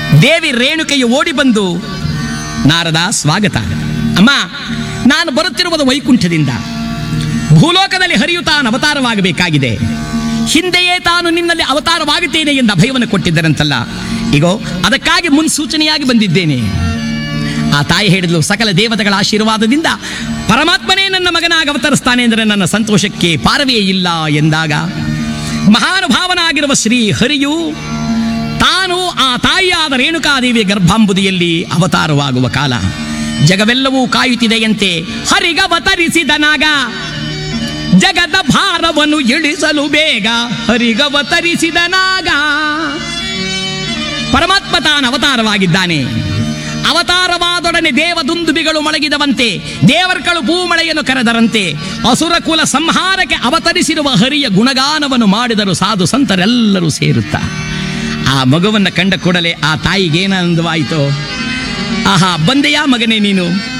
ದೇವಿ ರೇಣುಕೆಯು ಓಡಿ ಬಂದು, ನಾರದ ಸ್ವಾಗತ. ಅಮ್ಮ, ನಾನು ಬರುತ್ತಿರುವುದು ವೈಕುಂಠದಿಂದ. ಭೂಲೋಕದಲ್ಲಿ ಹರಿಯು ತಾನು ಅವತಾರವಾಗಬೇಕಾಗಿದೆ. ಹಿಂದೆಯೇ ತಾನು ನಿನ್ನಲ್ಲಿ ಅವತಾರವಾಗುತ್ತೇನೆ ಎಂದು ಅಭಯವನ್ನು ಕೊಟ್ಟಿದ್ದರಂತಲ್ಲ, ಈಗೋ ಅದಕ್ಕಾಗಿ ಮುನ್ಸೂಚನೆಯಾಗಿ ಬಂದಿದ್ದೇನೆ. ಆ ತಾಯಿ ಹೇಳಿದ್ಲು, ಸಕಲ ದೇವತೆಗಳ ಆಶೀರ್ವಾದದಿಂದ ಪರಮಾತ್ಮನೇ ನನ್ನ ಮಗನಾಗಿ ಅವತರಿಸ್ತಾನೆ ಎಂದರೆ ನನ್ನ ಸಂತೋಷಕ್ಕೆ ಪಾರವೇ ಇಲ್ಲ ಎಂದಾಗ, ಮಹಾನುಭಾವನಾಗಿರುವ ಶ್ರೀ ಹರಿಯು ತಾನು ಆ ತಾಯಿಯಾದ ರೇಣುಕಾದೇವಿಯ ಗರ್ಭಾಂಬುದಿಯಲ್ಲಿ ಅವತಾರವಾಗುವ ಕಾಲ. ಜಗವೆಲ್ಲವೂ ಕಾಯುತ್ತಿದೆಯಂತೆ. ಹರಿಗವತರಿಸಿದನಾಗ ಜಗದ ಭಾರವನ್ನು ಇಳಿಸಲು ಬೇಗ, ಹರಿಗವತರಿಸಿದನಾಗ ಪರಮಾತ್ಮ ತಾನು ಅವತಾರವಾಗಿದ್ದಾನೆ. ಅವತಾರವಾದೊಡನೆ ದೇವದುಂದುಬಿಗಳು ಮೊಳಗಿದವಂತೆ, ದೇವರ್ಗಳು ಭೂಮಳೆಯನ್ನು ಕರೆದರಂತೆ. ಅಸುರ ಕುಲ ಸಂಹಾರಕ್ಕೆ ಅವತರಿಸಿರುವ ಹರಿಯ ಗುಣಗಾನವನ್ನು ಮಾಡಿದರು ಸಾಧು ಸಂತರೆಲ್ಲರೂ ಸೇರುತ್ತಾ. ಆ ಮಗುವನ್ನು ಕಂಡ ಕೂಡಲೇ ಆ ತಾಯಿಗೇನಾನಂದವಾಯಿತೋ. ಆಹಾ, ಬಂದೆಯಾ ಮಗನೇ ನೀನು?